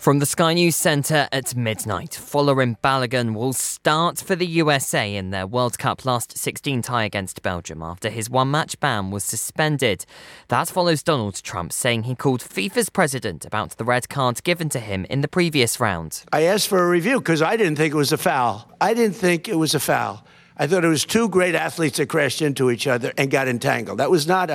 From the Sky News Centre at midnight, Folarin Balogun will start for the USA in their World Cup last 16 tie against Belgium after his one-match ban was suspended. That follows Donald Trump saying he called FIFA's president about the red card given to him in the previous round. I asked for a review because I didn't think it was a foul. I thought it was two great athletes that crashed into each other and got entangled. That was not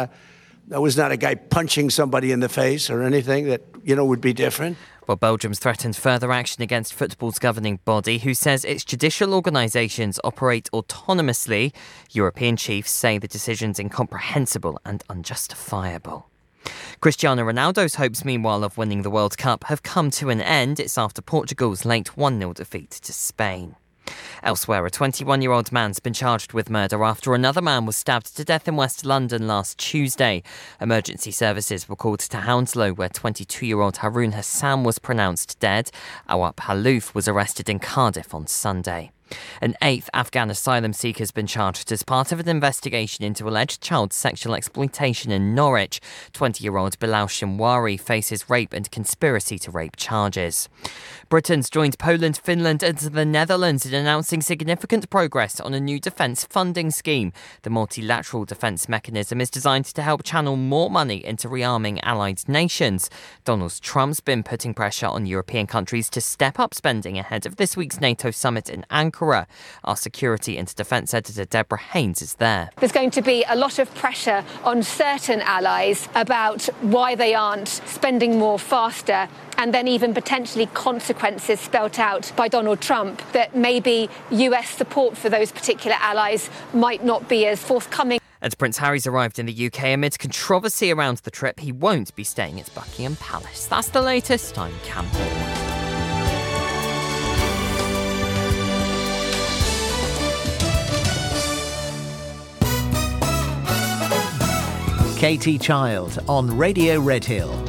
a guy punching somebody in the face or anything that, would be different. Well, Belgium's threatened further action against football's governing body, who says its judicial organisations operate autonomously. European chiefs say the decision's incomprehensible and unjustifiable. Cristiano Ronaldo's hopes, meanwhile, of winning the World Cup have come to an end. It's after Portugal's late 1-0 defeat to Spain. Elsewhere, a 21-year-old man's been charged with murder after another man was stabbed to death in West London last Tuesday. Emergency services were called to Hounslow, where 22-year-old Haroon Hassan was pronounced dead. Awap Halouf was arrested in Cardiff on Sunday. An eighth Afghan asylum seeker has been charged as part of an investigation into alleged child sexual exploitation in Norwich. 20-year-old Bilal Shinwari faces rape and conspiracy to rape charges. Britain's joined Poland, Finland and the Netherlands in announcing significant progress on a new defence funding scheme. The multilateral defence mechanism is designed to help channel more money into rearming allied nations. Donald Trump's been putting pressure on European countries to step up spending ahead of this week's NATO summit in Ankara. Our security and defence editor Deborah Haynes is there. There's going to be a lot of pressure on certain allies about why they aren't spending more faster, and then even potentially consequences spelt out by Donald Trump that maybe US support for those particular allies might not be as forthcoming. And Prince Harry's arrived in the UK amid controversy around the trip. He won't be staying at Buckingham Palace. That's the latest. I'm Cam Hall. Katie Child on Radio Redhill.